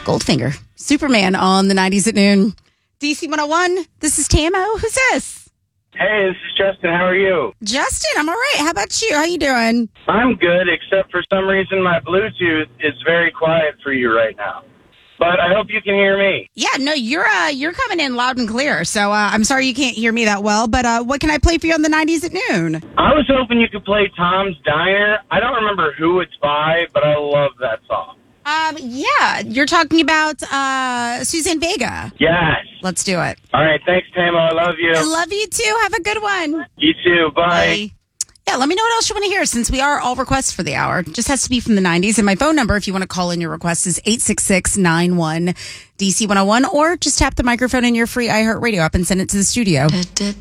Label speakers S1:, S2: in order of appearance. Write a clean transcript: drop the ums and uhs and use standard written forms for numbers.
S1: Goldfinger, Superman on the 90s at noon. DC 101, this is Tamo. Who's this?
S2: Hey, this is Justin. How are you?
S1: Justin, I'm all right. How about you? How you doing?
S2: I'm good, except for some reason my Bluetooth is very quiet for you right now. But I hope you can hear me.
S1: Yeah, no, you're coming in loud and clear. So I'm sorry you can't hear me that well. But what can I play for you on the 90s at noon?
S2: I was hoping you could play Tom's Diner. I don't remember who it's by, but I love that song.
S1: Yeah, you're talking about Suzanne Vega.
S2: Yes.
S1: Let's do it.
S2: All right, thanks, Tamo. I love you.
S1: I love you too. Have a good one.
S2: You too. Bye.
S1: Yeah, let me know what else you want to hear since we are all requests for the hour. Just has to be from the 90s. And my phone number, if you want to call in your request, is 866-91-DC101, or just tap the microphone in your free iHeartRadio app and send it to the studio.